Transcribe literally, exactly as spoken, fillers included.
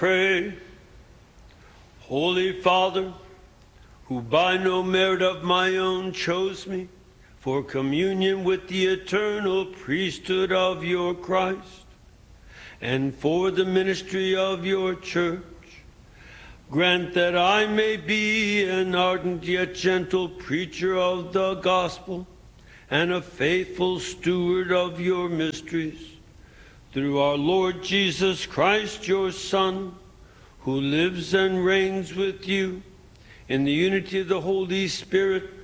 Pray. Holy Father, who by no merit of my own chose me for communion with the eternal priesthood of your Christ, and for the ministry of your church, grant that I may be an ardent yet gentle preacher of the gospel and a faithful steward of your mysteries. Through our Lord Jesus Christ, your Son, who lives and reigns with you in the unity of the Holy Spirit,